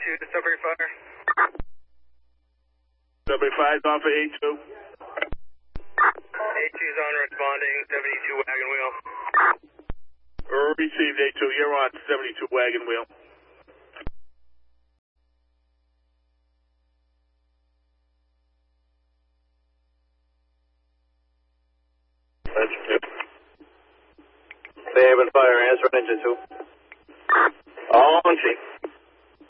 A2 to Subway Fire. Subway 5's on for A2. A2's on responding, 72 wagon wheel. Received A2, you're on 72 wagon wheel. That's good. Bay Haven Fire, answer engine 2. All on chief.